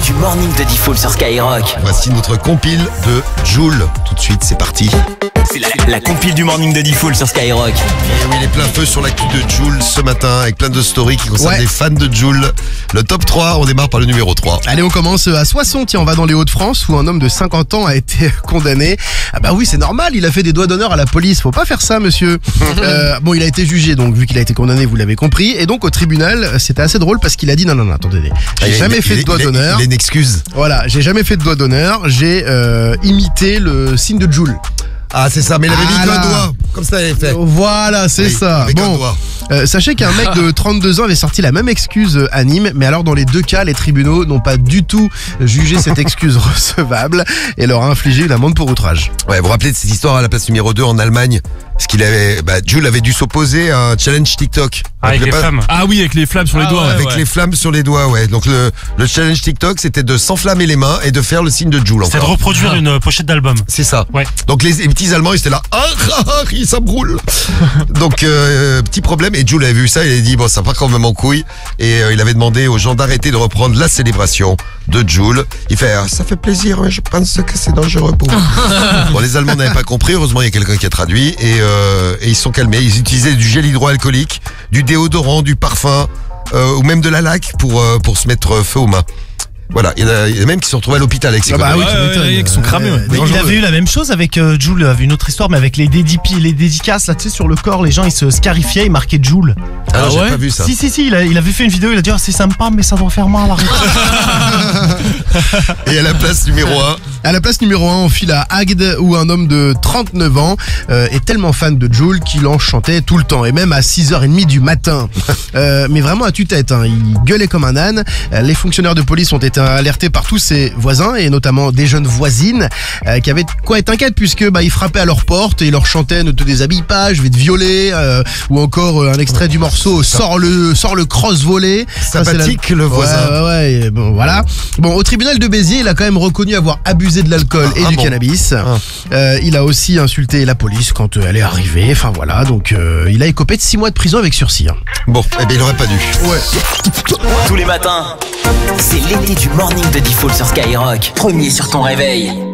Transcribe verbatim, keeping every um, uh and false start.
du morning de Diffoul sur Skyrock. Voici notre compile de Jul. Tout de suite, c'est parti. C'est la, la compile du morning de Diffoul sur Skyrock. Et oui, il est plein feu sur l'actu de Jul ce matin avec plein de stories qui concernent Ouais. les fans de Jul. Le top trois, on démarre par le numéro trois. Allez, on commence à Soissons, tiens, on va dans les Hauts-de-France où un homme de cinquante ans a été condamné. Ah bah oui, c'est normal, il a fait des doigts d'honneur à la police, faut pas faire ça monsieur. euh, bon, il a été jugé, donc vu qu'il a été condamné, vous l'avez compris. Et donc au tribunal, c'était assez drôle parce qu'il a dit non, non, non, attendez, j'ai Il a- jamais il- fait il- de doigts il- d'honneur. Il a une excuse. Voilà, j'ai jamais fait de doigts d'honneur, j'ai euh, imité le signe de Jul. Ah, c'est ça, mais il avait mis Ah qu'un là. doigt. Comme ça, il avait fait. Voilà, c'est Oui, ça. avec un Bon, doigt. euh, sachez qu'un mec de trente-deux ans avait sorti la même excuse euh, à Nîmes, mais alors dans les deux cas, les tribunaux n'ont pas du tout jugé cette excuse recevable et leur a infligé une amende pour outrage. Ouais, vous vous rappelez de cette histoire à la place numéro deux en Allemagne? Parce qu'il avait, bah, Jul avait dû s'opposer à un challenge TikTok. Ah, avec Vous les rappelez pas flammes. Ah oui, avec les flammes sur les Ah doigts. ouais, Avec les flammes sur les doigts, ouais. Donc le, le challenge TikTok, c'était de s'enflammer les mains et de faire le signe de Jul C'est de encore. reproduire une euh, pochette d'album. C'est ça. Ouais. Donc les, les petits Allemands, ils étaient là, ah, ah, ah, ça brûle. Donc euh, petit problème. Et Jul avait vu ça, il a dit bon, ça part quand même en couille. Et euh, il avait demandé aux gens d'arrêter de reprendre la célébration de Jul. Il fait, ah, ça fait plaisir, mais je pense que c'est dangereux pour vous. Bon, les Allemands n'avaient pas compris. Heureusement, il y a quelqu'un qui a traduit et, euh, et ils se sont calmés. Ils utilisaient du gel hydroalcoolique, du déodorant, du parfum euh, ou même de la laque pour euh, pour se mettre feu aux mains. Voilà, il y en a, il y en a même qui se sont retrouvés à l'hôpital avec ces Ah bah conneries. oui, tu ouais, m'étonnes. ouais, qui sont cramés, ouais. Mais Il avait eu la même chose avec euh, Jul, il avait une autre histoire, mais avec les, dédipi, les dédicaces, là, tu sais, sur le corps, les gens, ils se scarifiaient, ils marquaient Jul. Ah, non, Ah j'ai ouais pas vu ça. Si, si, si, il, a- il avait fait une vidéo, il a dit, oh, c'est sympa, mais ça doit faire mal, arrête. Et à la place numéro un, À la place numéro un, on file à Agde où un homme de trente-neuf ans euh, est tellement fan de Jul qu'il en chantait tout le temps et même à six heures trente du matin. Euh, mais vraiment à tue-tête, hein. Il gueulait comme un âne. Euh, Les fonctionnaires de police ont été alertés par tous ses voisins et notamment des jeunes voisines euh, qui avaient de quoi être inquiètes puisque bah, il frappait à leur porte et il leur chantait ne te déshabille pas, je vais te violer euh, ou encore euh, un extrait du morceau sors le sors le cross volé. Ça, c'est la- sympathique le voisin. Ouais, ouais, ouais, et bon, voilà. Bon, au tribunal de Béziers, il a quand même reconnu avoir abusé de l'alcool et Ah du bon. cannabis. Ah. Euh, il a aussi insulté la police quand euh, elle est arrivée. Enfin voilà, donc euh, il a écopé de six mois de prison avec sursis. hein. Bon, eh ben il aurait pas dû. Tous les matins, c'est l'été du morning de Diffoul sur Skyrock. Premier sur ton réveil.